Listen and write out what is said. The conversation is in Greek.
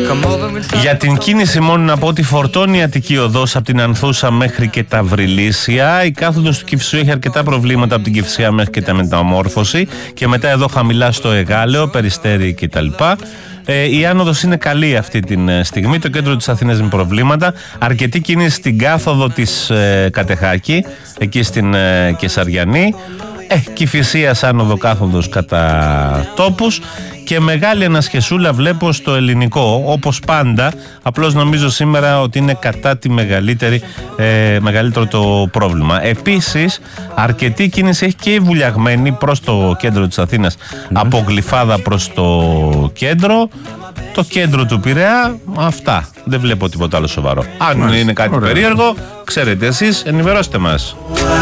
Για την κίνηση μόνο να πω ότι φορτώνει η Αττική Οδός από την Ανθούσα μέχρι και τα Βρυλίσια. Η κάθοδος του Κηφισού έχει αρκετά προβλήματα από την Κηφισιά μέχρι και τα Μεταμόρφωση. Και μετά εδώ χαμηλά στο Εγάλεο, Περιστέρι κτλ. Η άνοδος είναι καλή αυτή τη στιγμή. Το κέντρο της Αθήνας με προβλήματα. Αρκετή κίνηση στην κάθοδο της Κατεχάκη, εκεί στην Κεσαριανή. Κηφισίας άνοδο κάθοδος κατά τόπους. Και μεγάλη ανασχεσούλα βλέπω στο Ελληνικό, όπως πάντα. Απλώς νομίζω σήμερα ότι είναι κατά τη μεγαλύτερο το πρόβλημα. Επίσης, αρκετή κίνηση έχει και η Βουλιαγμένη προς το κέντρο της Αθήνας, από Γλυφάδα προς το κέντρο. Το κέντρο του Πειραιά, αυτά. Δεν βλέπω τίποτα άλλο σοβαρό. Αν είναι κάτι περίεργο, ξέρετε εσείς, ενημερώστε μας.